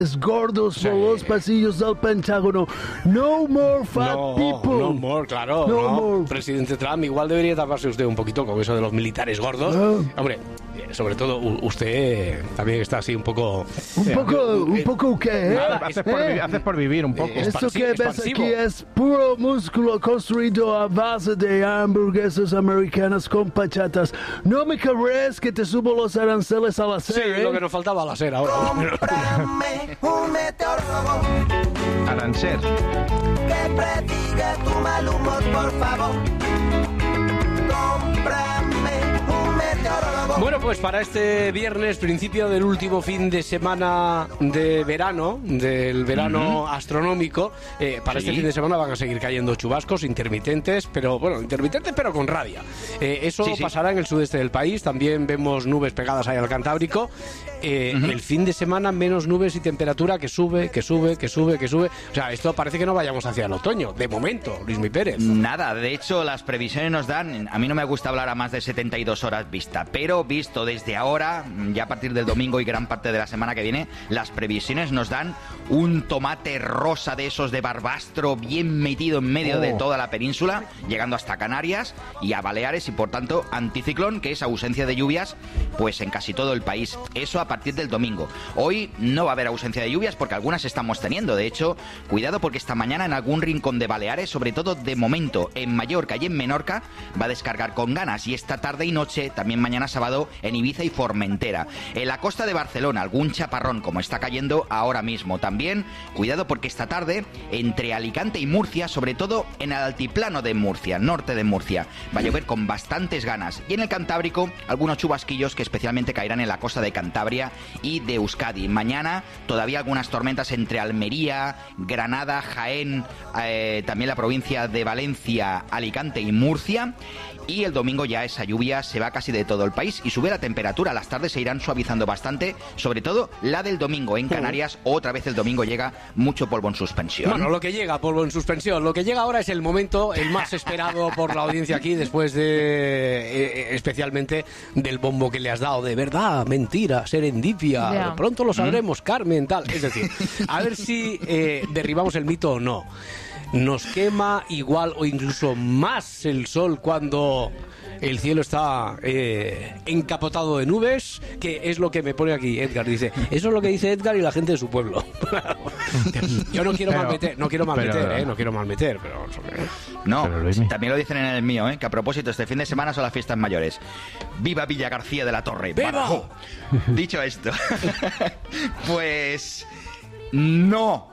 gordos por los pasillos del Pentágono. No more fat people. No more, claro. No more. Presidente Trump, igual debería taparse usted un poquito con eso de los militares gordos. Hombre, sobre todo usted también está así un poco... ¿Un poco qué? Haces por vivir un poco. Esto que ves aquí es puro músculo construido a base de hamburguesas americanas con pachatas. No me querés que te subo los aranceles a la SER. Sí, lo que nos faltaba a la SER ahora. Cómprame un meteorólogo Arancel. que prediga tu mal humor, por favor. Cómprame un meteorólogo. Bueno, pues para este viernes, principio del último fin de semana de verano, del verano astronómico, para este fin de semana van a seguir cayendo chubascos intermitentes, pero con rabia. Eso pasará en el sudeste del país, también vemos nubes pegadas ahí al Cantábrico. El fin de semana menos nubes y temperatura que sube. O sea, esto parece que no vayamos hacia el otoño, de momento, Luismi Pérez. Nada, de hecho las previsiones nos dan, a mí no me gusta hablar a más de 72 horas vista, pero visto desde ahora, ya a partir del domingo y gran parte de la semana que viene, las previsiones nos dan un tomate rosa de esos de Barbastro bien metido en medio de toda la península, llegando hasta Canarias y a Baleares, y por tanto anticiclón, que es ausencia de lluvias pues en casi todo el país. Eso a partir del domingo. Hoy no va a haber ausencia de lluvias porque algunas estamos teniendo. De hecho, cuidado porque esta mañana en algún rincón de Baleares, sobre todo de momento en Mallorca y en Menorca, va a descargar con ganas, y esta tarde y noche, también mañana sábado, en Ibiza y Formentera. En la costa de Barcelona, algún chaparrón como está cayendo ahora mismo. También, cuidado porque esta tarde, entre Alicante y Murcia, sobre todo en el altiplano de Murcia, norte de Murcia, va a llover con bastantes ganas. Y en el Cantábrico, algunos chubasquillos que especialmente caerán en la costa de Cantabria y de Euskadi. Mañana todavía algunas tormentas entre Almería, Granada, Jaén, también la provincia de Valencia, Alicante y Murcia. Y el domingo ya esa lluvia se va casi de todo el país y sube la temperatura. Las tardes se irán suavizando bastante, sobre todo la del domingo. En Canarias, otra vez el domingo llega mucho polvo en suspensión. Bueno, lo que llega, polvo en suspensión. Lo que llega ahora es el momento, el más esperado por la audiencia aquí, después de, especialmente, del bombo que le has dado. De verdad, mentira, serendipia. Ya. Pronto lo sabremos, Carmen, tal. Es decir, a ver si derribamos el mito o no. Nos quema igual o incluso más el sol cuando el cielo está encapotado de nubes, que es lo que me pone aquí Edgar. Dice, eso es lo que dice Edgar y la gente de su pueblo. Yo no quiero malmeter, pero... No, Pero, Luismi. también lo dicen en el mío, que a propósito, este fin de semana son las fiestas mayores. ¡Viva Villa García de la Torre! ¡Viva! Badajoz. Dicho esto, pues... No,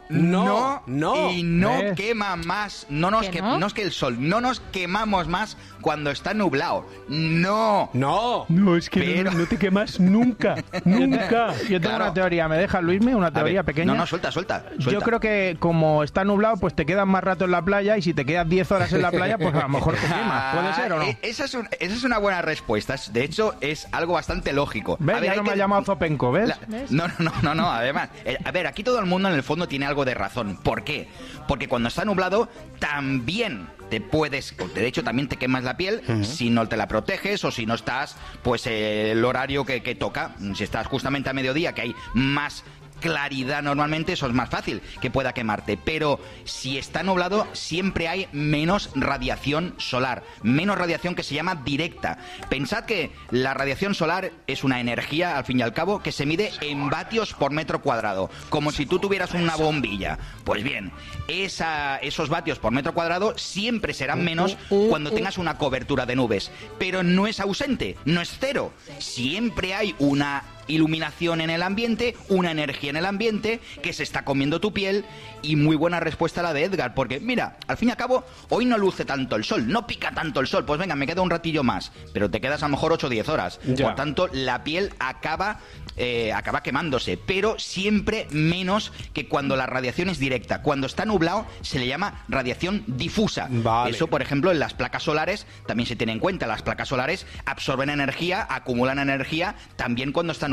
y no quema más, no es que el sol, no nos quemamos más cuando está nublado, no, es que Pero- no te quemas nunca. Yo tengo Claro. una teoría, ¿me deja Luismi? Una teoría pequeña. No, suelta. Yo creo que como está nublado, pues te quedas más rato en la playa, y si te quedas 10 horas en la playa, pues a lo mejor te quemas. ¿Puede ser o no? Esa es una buena respuesta. De hecho, es algo bastante lógico. ¿Ves? A ver, Ya hay no me que- ha llamado Zopenco, ¿ves? No, además. A ver, aquí todo el mundo en el fondo tiene algo de razón. ¿Por qué? Porque cuando está nublado también te puedes, de hecho también te quemas la piel si no te la proteges o si no estás, pues el horario que toca. Si estás justamente a mediodía, que hay más claridad normalmente, eso es más fácil que pueda quemarte, pero si está nublado siempre hay menos radiación solar, menos radiación que se llama directa. Pensad que la radiación solar es una energía, al fin y al cabo, que se mide en vatios por metro cuadrado, como si tú tuvieras una bombilla. Pues bien, esos vatios por metro cuadrado siempre serán menos cuando tengas una cobertura de nubes, pero no es ausente, no es cero, siempre hay una iluminación en el ambiente, una energía en el ambiente que se está comiendo tu piel. Y muy buena respuesta la de Edgar, porque mira, al fin y al cabo hoy no luce tanto el sol, no pica tanto el sol, pues venga, me queda un ratillo más, pero te quedas a lo mejor 8 o 10 horas, Ya. por tanto la piel acaba quemándose, pero siempre menos que cuando la radiación es directa. Cuando está nublado se le llama radiación difusa. Vale. Eso, por ejemplo, en las placas solares también se tiene en cuenta. Las placas solares absorben energía, acumulan energía también cuando está nublado.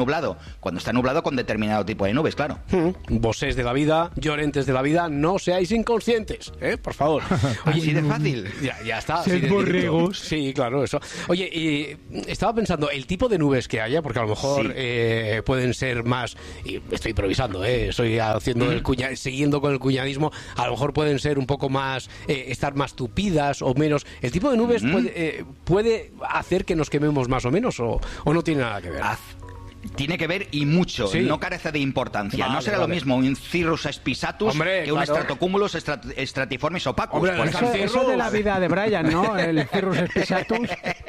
nublado? Cuando está nublado con determinado tipo de nubes, claro. Vosés de la vida, llorentes de la vida, no seáis inconscientes, por favor. Oye, así de fácil. Ya está. Sed borregos. Sí, claro, eso. Oye, y estaba pensando, el tipo de nubes que haya, porque a lo mejor pueden ser más, y estoy improvisando, estoy haciendo siguiendo con el cuñadismo, a lo mejor pueden ser un poco más, estar más tupidas o menos. ¿El tipo de nubes puede hacer que nos quememos más o menos o no tiene nada que ver? Tiene que ver y mucho, sí. No carece de importancia. Vale, no será lo mismo un cirrus spisatus que un stratocumulus stratiformis opacus. Hombre, eso de la vida de Brian, ¿no? El cirrus spisatus.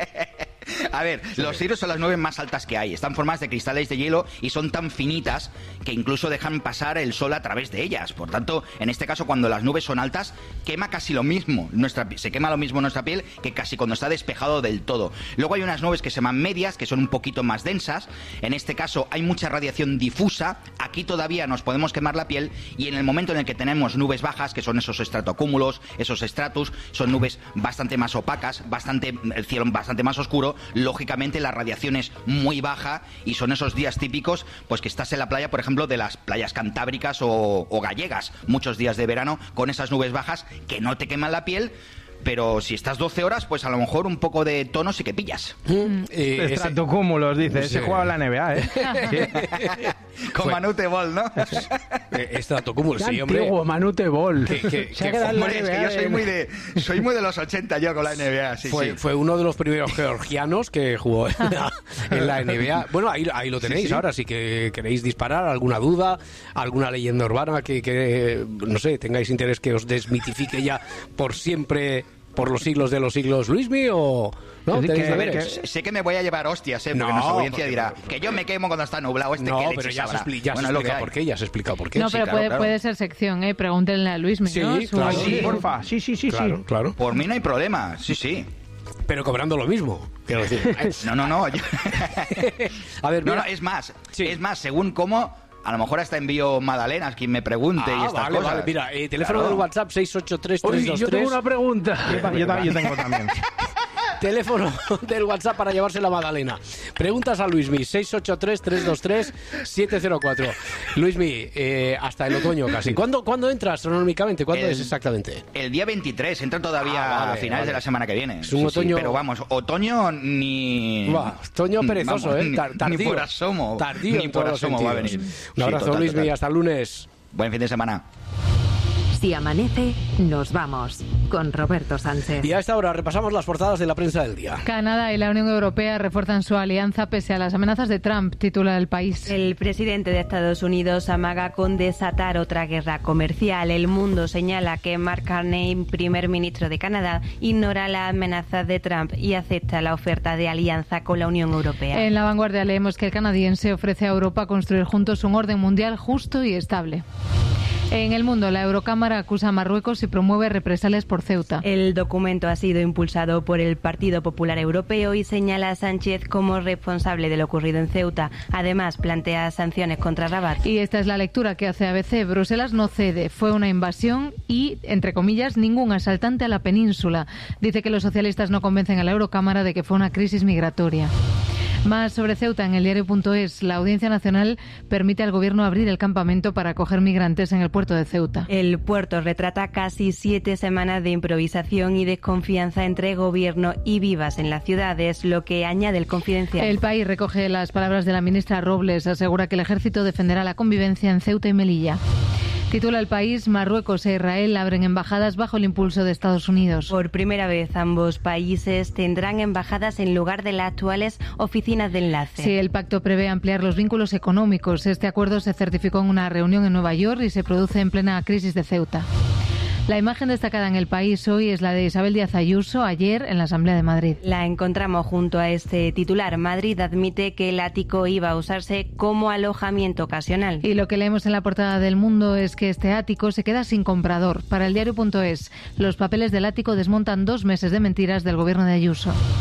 A ver, los cirrus son las nubes más altas que hay. Están formadas de cristales de hielo y son tan finitas que incluso dejan pasar el sol a través de ellas. Por tanto, en este caso, cuando las nubes son altas, quema casi lo mismo. Se quema lo mismo nuestra piel que casi cuando está despejado del todo. Luego hay unas nubes que se llaman medias, que son un poquito más densas. En este caso hay mucha radiación difusa. Aquí todavía nos podemos quemar la piel. Y en el momento en el que tenemos nubes bajas, que son esos estratocúmulos, esos stratus, son nubes bastante más opacas, el cielo bastante más oscuro. Lógicamente la radiación es muy baja y son esos días típicos pues que estás en la playa, por ejemplo, de las playas cantábricas o gallegas, muchos días de verano con esas nubes bajas que no te queman la piel. Pero si estás 12 horas, pues a lo mejor un poco de tono sí que pillas. Estratocúmulos, dice. Ese juega en la NBA, Con Manute Ball, ¿no? Estratocúmulos, sí, hombre. Antiguo Manute Ball. Hombre, es que yo soy muy de los 80 yo con la NBA. Fue uno de los primeros georgianos que jugó en la NBA. Bueno, ahí lo tenéis. Ahora, si que queréis disparar alguna duda, alguna leyenda urbana que no sé, tengáis interés que os desmitifique ya por siempre, por los siglos de los siglos, Luismi, o no. Sé que me voy a llevar hostias, porque nuestra audiencia dirá que yo me quemo cuando está nublado. Pero ya se ha explicado por qué. No, pero puede ser sección, pregúntenle a Luismi, ¿no? Claro, sí, porfa. Sí. Claro. Por mí no hay problema, sí. Pero cobrando lo mismo, quiero decir. No. A ver, no, es más, según cómo. A lo mejor hasta envío magdalenas, quien me pregunte y estas cosas. Vale. Mira, teléfono del WhatsApp 683-323. Yo tengo una pregunta. Yo tengo también. Teléfono del WhatsApp para llevarse la magdalena. Preguntas a Luismi, 683-323-704. Luismi, hasta el otoño casi. ¿Cuándo entra astronómicamente? ¿Cuándo es exactamente? El día 23, entra todavía a finales de la semana que viene. Es un otoño... pero vamos, otoño ni... otoño perezoso, Tardío. Ni por asomo. Tardío ni por asomo va a venir. Un abrazo, Luismi, hasta el lunes. Buen fin de semana. Si amanece, nos vamos con Roberto Sánchez. Y a esta hora repasamos las portadas de la prensa del día. Canadá y la Unión Europea refuerzan su alianza pese a las amenazas de Trump, titula El País. El presidente de Estados Unidos amaga con desatar otra guerra comercial. El Mundo señala que Mark Carney, primer ministro de Canadá, ignora las amenazas de Trump y acepta la oferta de alianza con la Unión Europea. En La Vanguardia leemos que el canadiense ofrece a Europa construir juntos un orden mundial justo y estable. En El Mundo, la Eurocámara acusa a Marruecos y promueve represalias por Ceuta. El documento ha sido impulsado por el Partido Popular Europeo y señala a Sánchez como responsable de lo ocurrido en Ceuta. Además, plantea sanciones contra Rabat. Y esta es la lectura que hace ABC. Bruselas no cede. Fue una invasión y, entre comillas, ningún asaltante a la península. Dice que los socialistas no convencen a la Eurocámara de que fue una crisis migratoria. Más sobre Ceuta en el diario.es. La Audiencia Nacional permite al Gobierno abrir el campamento para acoger migrantes en el puerto de Ceuta. El puerto retrata casi 7 semanas de improvisación y desconfianza entre Gobierno y vivas en las ciudades, lo que añade el Confidencial. El País recoge las palabras de la ministra Robles. Asegura que el Ejército defenderá la convivencia en Ceuta y Melilla. Titula El País, Marruecos e Israel abren embajadas bajo el impulso de Estados Unidos. Por primera vez ambos países tendrán embajadas en lugar de las actuales oficinas de enlace. Sí, el pacto prevé ampliar los vínculos económicos. Este acuerdo se certificó en una reunión en Nueva York y se produce en plena crisis de Ceuta. La imagen destacada en El País hoy es la de Isabel Díaz Ayuso ayer en la Asamblea de Madrid. La encontramos junto a este titular. Madrid admite que el ático iba a usarse como alojamiento ocasional. Y lo que leemos en la portada del Mundo es que este ático se queda sin comprador. Para el diario.es, los papeles del ático desmontan 2 meses de mentiras del gobierno de Ayuso.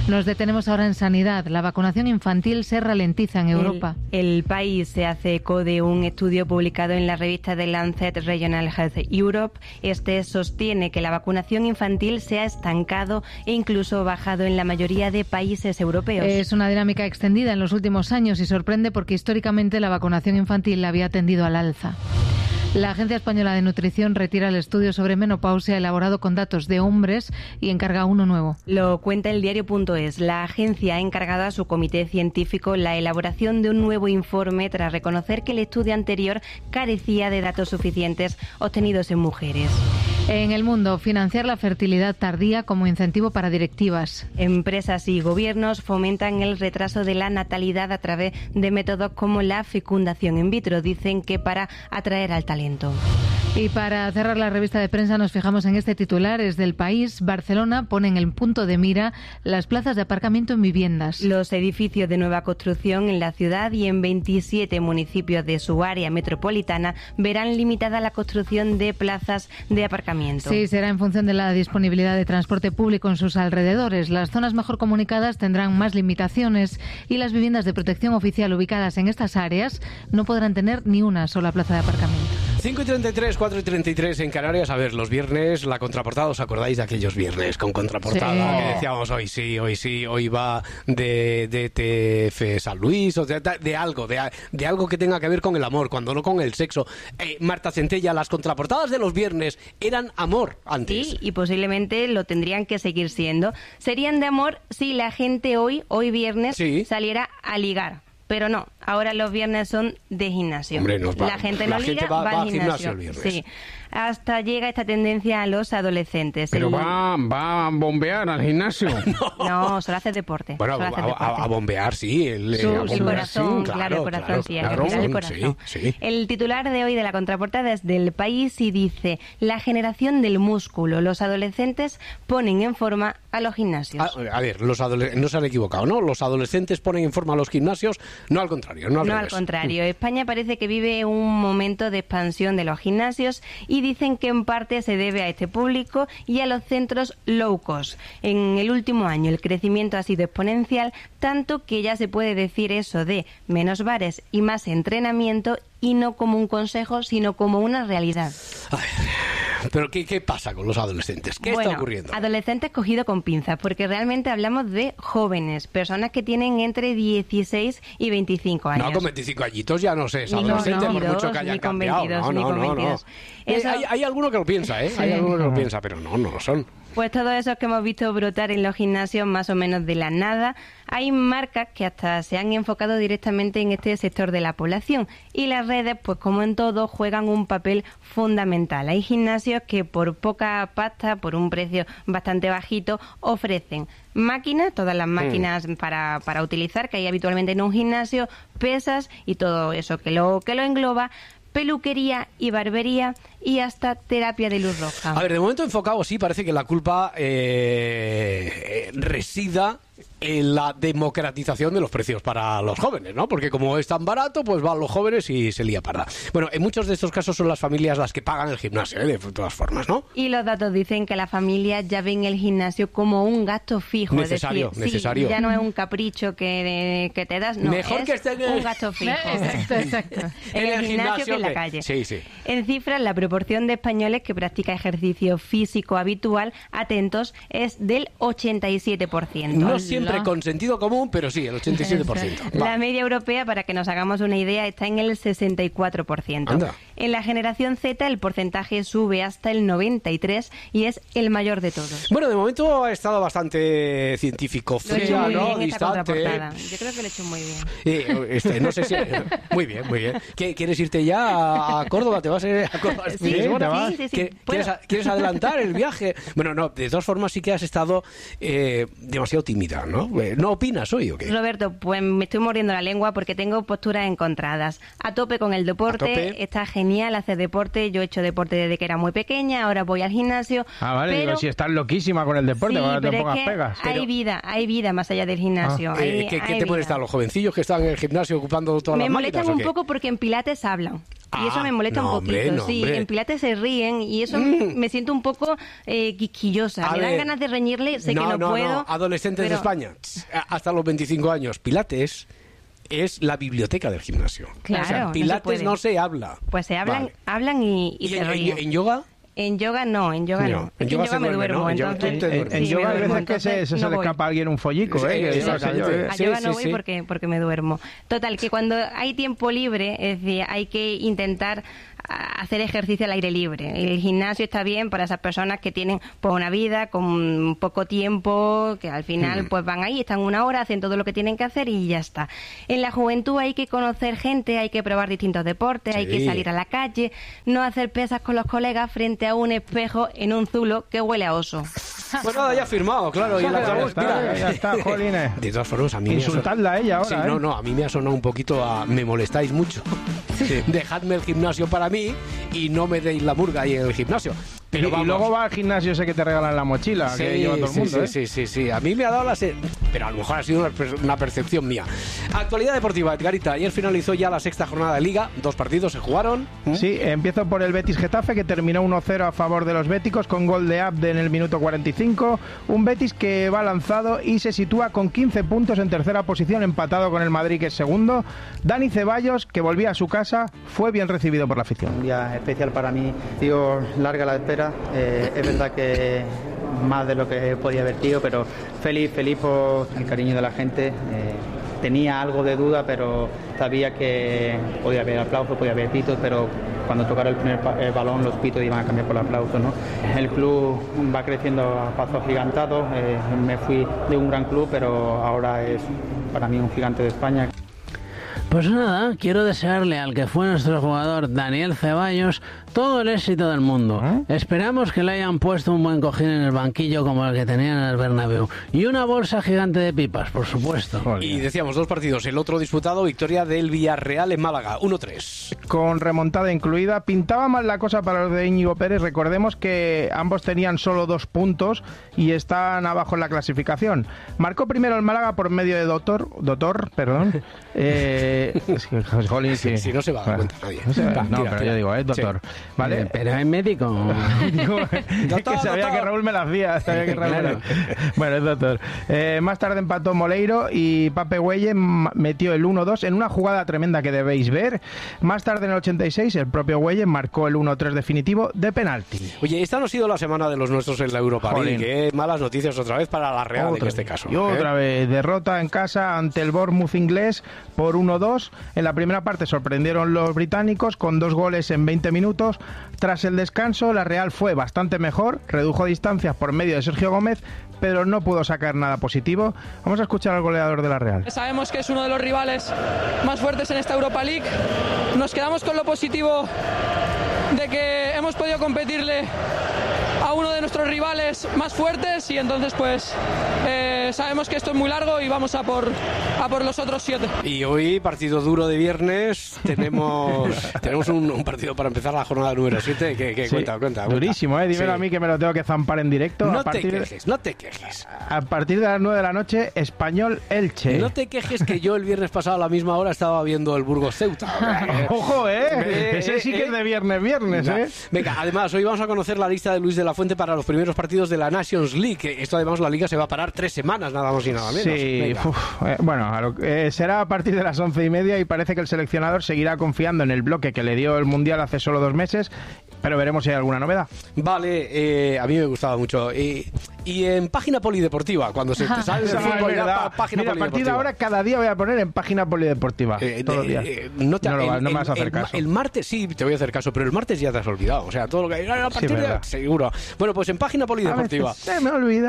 Nos detenemos ahora en sanidad. La vacunación infantil se ralentiza en Europa. El país se hace eco de un estudio publicado en la revista The Lancet Regional Health Europe. Este sostiene que la vacunación infantil se ha estancado e incluso bajado en la mayoría de países europeos. Es una dinámica extendida en los últimos años y sorprende porque históricamente la vacunación infantil había tendido al alza. La Agencia Española de Nutrición retira el estudio sobre menopausia elaborado con datos de hombres y encarga uno nuevo. Lo cuenta el diario.es. La agencia ha encargado a su comité científico la elaboración de un nuevo informe tras reconocer que el estudio anterior carecía de datos suficientes obtenidos en mujeres. En el mundo, financiar la fertilidad tardía como incentivo para directivas. Empresas y gobiernos fomentan el retraso de la natalidad a través de métodos como la fecundación in vitro. Dicen que para atraer al talento. Y para cerrar la revista de prensa nos fijamos en este titular. Es del País. Barcelona pone en el punto de mira las plazas de aparcamiento en viviendas. Los edificios de nueva construcción en la ciudad y en 27 municipios de su área metropolitana verán limitada la construcción de plazas de aparcamiento. Sí, será en función de la disponibilidad de transporte público en sus alrededores. Las zonas mejor comunicadas tendrán más limitaciones y las viviendas de protección oficial ubicadas en estas áreas no podrán tener ni una sola plaza de aparcamiento. 5:33, 4:33 en Canarias. A ver, los viernes, la contraportada, ¿os acordáis de aquellos viernes con contraportada? Sí. Que decíamos hoy va de TF San Luis, o de algo que tenga que ver con el amor, cuando no con el sexo. Marta Centella, las contraportadas de los viernes eran amor antes. Sí, y posiblemente lo tendrían que seguir siendo. Serían de amor si la gente hoy viernes, saliera a ligar. Pero no, ahora los viernes son de gimnasio. Hombre, la gente no liga, va al gimnasio el viernes. Sí. Hasta llega esta tendencia a los adolescentes. ¿Pero va a bombear al gimnasio? No, solo hace deporte. Bueno, a bombear, sí. El corazón, claro, el corazón, sí, hay que mirar el corazón. Sí. El titular de hoy de la contraportada es del País y dice: la generación del músculo. Los adolescentes ponen en forma a los gimnasios. A ver, no se han equivocado, ¿no? Los adolescentes ponen en forma a los gimnasios, no al contrario. No al contrario. España parece que vive un momento de expansión de los gimnasios y dicen que en parte se debe a este público y a los centros low cost. En el último año el crecimiento ha sido exponencial, tanto que ya se puede decir eso de menos bares y más entrenamiento, y no como un consejo, sino como una realidad. A ver, pero ¿qué pasa con los adolescentes? ¿Qué está ocurriendo? Adolescentes cogido con pinzas, porque realmente hablamos de jóvenes, personas que tienen entre 16 y 25 años. No, con 25 añitos ya no sé, es adolescente por mucho que hayan cambiado. No. Hay alguno que lo piensa, ¿eh? Sí. Hay alguno que lo piensa, pero no lo son. Pues todos esos que hemos visto brotar en los gimnasios más o menos de la nada, hay marcas que hasta se han enfocado directamente en este sector de la población, y las redes, pues como en todo, juegan un papel fundamental. Hay gimnasios que por poca pasta, por un precio bastante bajito, ofrecen máquinas, todas las máquinas para utilizar que hay habitualmente en un gimnasio, pesas y todo eso que lo engloba, peluquería y barbería y hasta terapia de luz roja. A ver, de momento enfocado sí, parece que la culpa resida en la democratización de los precios para los jóvenes, ¿no? Porque como es tan barato, pues van los jóvenes y se lía parda. Bueno, en muchos de estos casos son las familias las que pagan el gimnasio, de todas formas, ¿no? Y los datos dicen que las familias ya ven el gimnasio como un gasto fijo. Necesario. Sí, ya no es un capricho que te das, no, mejor es que esté un gasto fijo. Exacto. En el gimnasio que en la calle. Sí. En cifras, la proporción de españoles que practica ejercicio físico habitual, atentos, es del 87%. No siempre con sentido común, pero sí, el 87%. La media europea, para que nos hagamos una idea, está en el 64%. Anda. En la generación Z el porcentaje sube hasta el 93% y es el mayor de todos. Bueno, de momento ha estado bastante científico, fría, ¿no? Distante. Yo creo que lo he hecho muy bien. No sé si... Muy bien. ¿Quieres irte ya a Córdoba? ¿Te vas a ir a Córdoba? Sí. ¿Quieres adelantar el viaje? Bueno, no, de todas formas sí que has estado demasiado tímida, ¿no? ¿No opinas hoy o qué? Roberto, pues me estoy mordiendo la lengua porque tengo posturas encontradas. A tope con el deporte, está genial hacer deporte. Yo he hecho deporte desde que era muy pequeña, ahora voy al gimnasio. Vale, digo, si estás loquísima con el deporte, ahora te pongas pegas. Hay vida más allá del gimnasio. ¿Qué te molesta a los jovencillos que están en el gimnasio ocupando todas las máquinas? Me molestan un poco porque en Pilates hablan. y eso me molesta un poquito. Sí, en Pilates se ríen y eso me siento un poco quisquillosa. Me dan ganas de reñirle, sé que no puedo. No, adolescentes de España, hasta los 25 años. Pilates es la biblioteca del gimnasio. Claro, o sea, Pilates no se habla. Pues se hablan y se ríen. ¿En yoga? En yoga no. En yoga me duermo. En yoga hay veces que se le escapa a alguien un follico. A yoga no voy porque me duermo. Total, que cuando hay tiempo libre, es decir, hay que intentar hacer ejercicio al aire libre. El gimnasio está bien para esas personas que tienen pues una vida con poco tiempo, que al final pues van ahí, están una hora, hacen todo lo que tienen que hacer y ya está. En la juventud hay que conocer gente, hay que probar distintos deportes, hay que salir a la calle, no hacer pesas con los colegas frente a un espejo en un zulo que huele a oso. Pues nada, ya firmado, claro. Y ya está, jolines. De todas formas, a mí insultadla a ella ahora. Sí, a mí me ha sonado un poquito a me molestáis mucho. Dejadme el gimnasio para mí y no me deis la murga ahí en el gimnasio. Pero y luego va al gimnasio ese que te regalan la mochila, que lleva todo el mundo. Sí. A mí me ha dado pero a lo mejor ha sido una percepción mía. Actualidad deportiva, Edgarita. Ayer finalizó ya la 6ª jornada de Liga. 2 partidos se jugaron. Sí, empiezo por el Betis-Getafe, que terminó 1-0 a favor de los béticos con gol de Abde en el minuto 45. Un Betis que va lanzado y se sitúa con 15 puntos en tercera posición, empatado con el Madrid, que es segundo. Dani Ceballos, que volvía a su casa, fue bien recibido por la afición. Un día especial para mí. Digo, larga la espera. Es verdad que más de lo que podía haber sido, pero feliz por el cariño de la gente. Tenía algo de duda, pero sabía que podía haber aplausos, podía haber pitos, pero cuando tocara el primer balón los pitos iban a cambiar por aplausos, ¿no? El club va creciendo a pasos agigantados. Me fui de un gran club, pero ahora es para mí un gigante de España. Pues nada, quiero desearle al que fue nuestro jugador Daniel Ceballos todo el éxito del mundo. Esperamos que le hayan puesto un buen cojín en el banquillo como el que tenían en el Bernabéu. Y una bolsa gigante de pipas, por supuesto. Y decíamos 2 partidos. El otro disputado, victoria del Villarreal en Málaga, 1-3. Con remontada incluida. Pintaba mal la cosa para los de Íñigo Pérez. Recordemos que ambos tenían solo 2 puntos y están abajo en la clasificación. Marcó primero el Málaga por medio de Dotor. Es que, jolín, sí. Si no se va a dar cuenta nadie. Pero yo digo, Doctor. Sí. ¿Vale? Pero es médico. Es que sabía que Raúl me la hacía. Bueno, es Doctor. Más tarde empató Moleiro y Pape Güelle metió el 1-2 en una jugada tremenda que debéis ver. Más tarde, en el 86, el propio Güelle marcó el 1-3 definitivo de penalti. Oye, esta no ha sido la semana de los nuestros en la Europa League. Malas noticias otra vez para la Real en este caso. Y otra vez, derrota en casa ante el Bournemouth inglés por 1-2. En la primera parte sorprendieron los británicos con 2 goles en 20 minutos. Tras el descanso, la Real fue bastante mejor, redujo distancias por medio de Sergio Gómez, pero no pudo sacar nada positivo. Vamos a escuchar al goleador de la Real. Sabemos que es uno de los rivales más fuertes en esta Europa League. Nos quedamos con lo positivo de que hemos podido competirle a uno de nuestros rivales más fuertes y entonces pues sabemos que esto es muy largo y vamos a por los otros 7. Y hoy, partido duro de viernes, tenemos un partido para empezar la jornada número 7. Que sí, cuenta. Durísimo, dímelo a mí que me lo tengo que zampar en directo. No te quejes. A partir de las 9 de la noche, Español-Elche. No te quejes que yo el viernes pasado a la misma hora estaba viendo el Burgos-Ceuta. ¡Ojo, ese sí que es de viernes, Venga, además, hoy vamos a conocer la lista de Luis de la Fuente para los primeros partidos de la Nations League. Esto, además, la Liga se va a parar 3 semanas, nada más y nada menos. Sí, será a partir de las 11:30 y parece que el seleccionador seguirá confiando en el bloque que le dio el Mundial hace solo 2 meses, pero veremos si hay alguna novedad. Vale, a mí me gustaba mucho. Y en página polideportiva, cuando se te sale el fútbol, página polideportiva. A partir de ahora, cada día voy a poner en página polideportiva. Todos los días. No me vas a hacer caso. El martes sí te voy a hacer caso, pero el martes ya te has olvidado. O sea, todo lo que hay a partir de seguro. Bueno, pues en página polideportiva. Se me olvida.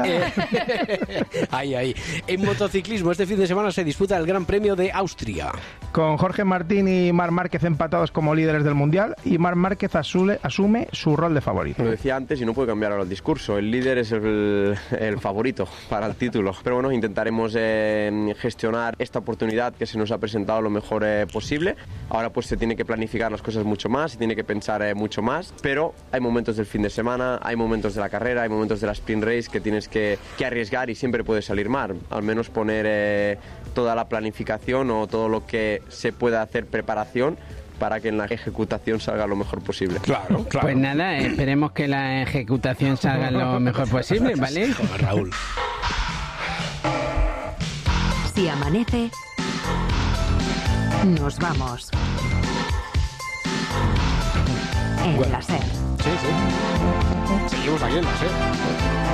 Ahí. En motociclismo, este fin de semana se disputa el Gran Premio de Austria. Con Jorge Martín y Marc Márquez empatados como líderes del Mundial, y Marc Márquez asume su rol de favorito. Lo decía antes y no puede cambiar ahora el discurso. El líder es el favorito para el título. Pero bueno, intentaremos gestionar esta oportunidad que se nos ha presentado lo mejor posible. Ahora pues se tiene que planificar las cosas mucho más, se tiene que pensar mucho más, pero hay momentos del fin de semana, hay momentos de la carrera, hay momentos de la sprint race que tienes que arriesgar y siempre puede salir mal. Al menos poner toda la planificación o todo lo que se pueda hacer preparación para que en la ejecutación salga lo mejor posible. Claro. Pues nada, esperemos que la ejecutación salga lo mejor posible, ¿vale? Raúl. Si amanece, nos vamos. En la SER. Sí. Seguimos aquí en la SER.